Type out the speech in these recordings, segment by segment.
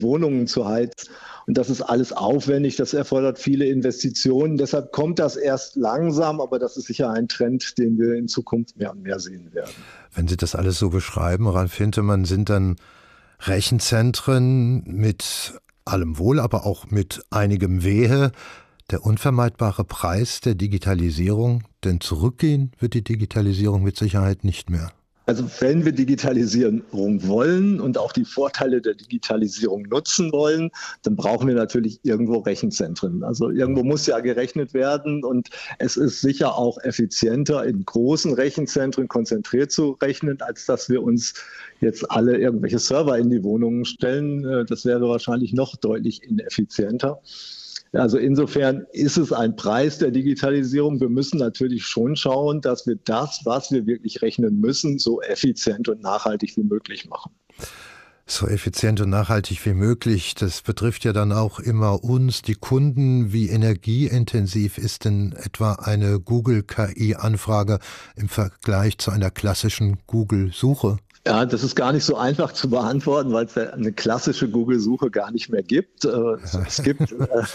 Wohnungen zu heizen. Und das ist alles aufwendig, das erfordert viele Investitionen. Deshalb kommt das erst langsam, aber das ist sicher ein Trend, den wir in Zukunft mehr und mehr sehen werden. Wenn Sie das alles so beschreiben, Ralf Hintemann, sind dann Rechenzentren mit allem Wohl, aber auch mit einigem Wehe der unvermeidbare Preis der Digitalisierung? Denn zurückgehen wird die Digitalisierung mit Sicherheit nicht mehr. Also wenn wir Digitalisierung wollen und auch die Vorteile der Digitalisierung nutzen wollen, dann brauchen wir natürlich irgendwo Rechenzentren. Also irgendwo muss ja gerechnet werden und es ist sicher auch effizienter, in großen Rechenzentren konzentriert zu rechnen, als dass wir uns jetzt alle irgendwelche Server in die Wohnungen stellen. Das wäre wahrscheinlich noch deutlich ineffizienter. Also insofern ist es ein Preis der Digitalisierung. Wir müssen natürlich schon schauen, dass wir das, was wir wirklich rechnen müssen, so effizient und nachhaltig wie möglich machen. So effizient und nachhaltig wie möglich, das betrifft ja dann auch immer uns, die Kunden. Wie energieintensiv ist denn etwa eine Google-KI-Anfrage im Vergleich zu einer klassischen Google-Suche? Ja, das ist gar nicht so einfach zu beantworten, weil es eine klassische Google-Suche gar nicht mehr gibt. Es gibt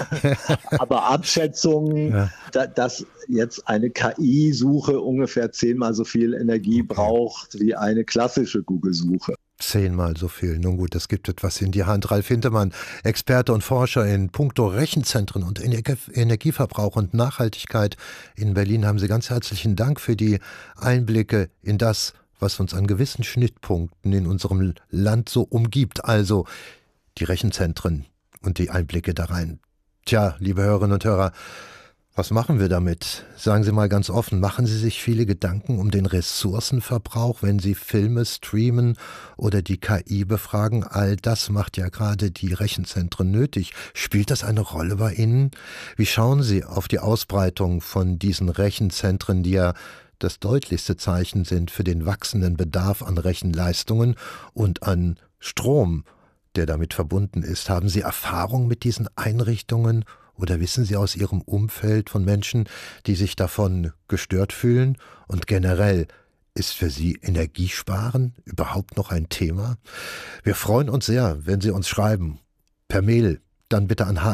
aber Abschätzungen, dass jetzt eine KI-Suche ungefähr 10-mal so viel Energie braucht wie eine klassische Google-Suche. 10-mal so viel. Nun gut, das gibt etwas in die Hand. Ralf Hintemann, Experte und Forscher in puncto Rechenzentren und Energieverbrauch und Nachhaltigkeit in Berlin. Haben Sie ganz herzlichen Dank für die Einblicke in das, was uns an gewissen Schnittpunkten in unserem Land so umgibt, also die Rechenzentren und die Einblicke da rein. Tja, liebe Hörerinnen und Hörer, was machen wir damit? Sagen Sie mal ganz offen, machen Sie sich viele Gedanken um den Ressourcenverbrauch, wenn Sie Filme streamen oder die KI befragen? All das macht ja gerade die Rechenzentren nötig. Spielt das eine Rolle bei Ihnen? Wie schauen Sie auf die Ausbreitung von diesen Rechenzentren, die ja das deutlichste Zeichen sind für den wachsenden Bedarf an Rechenleistungen und an Strom, der damit verbunden ist? Haben Sie Erfahrung mit diesen Einrichtungen oder wissen Sie aus Ihrem Umfeld von Menschen, die sich davon gestört fühlen? Und generell, ist für Sie Energiesparen überhaupt noch ein Thema? Wir freuen uns sehr, wenn Sie uns schreiben. Per Mail, dann bitte an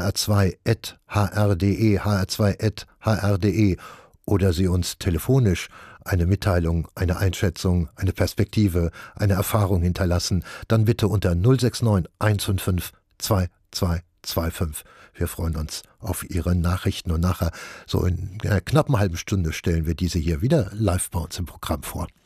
hr2@hr.de, hr2@hr.de. Oder Sie uns telefonisch eine Mitteilung, eine Einschätzung, eine Perspektive, eine Erfahrung hinterlassen, dann bitte unter 069 155 2225. Wir freuen uns auf Ihre Nachrichten und nachher, so in einer knappen halben Stunde, stellen wir diese hier wieder live bei uns im Programm vor.